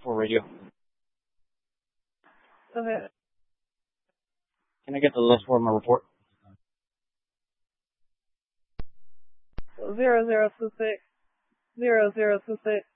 4 radio. Okay. Can I get the list for my report? 0026. 0026.